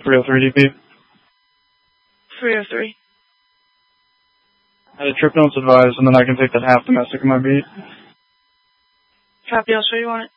303 DP. 303. Had a trip notes advised, and then I can take that half domestic in my beat. Copy, I'll show you on it.